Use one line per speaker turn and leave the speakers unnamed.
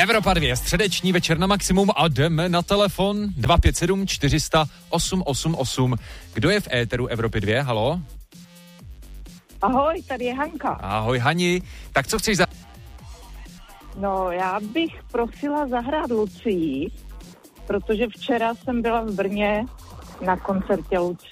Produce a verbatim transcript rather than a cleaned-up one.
Evropa dva, středeční večer na maximum a jdeme na telefon dva pět sedm čtyři sta osm osm osm. Kdo je v éteru Evropy dva? Halo?
Ahoj, tady je Hanka.
Ahoj Hani. Tak co chceš za...
No, já bych prosila zahrát Lucii, protože včera jsem byla v Brně na koncertě Lucie.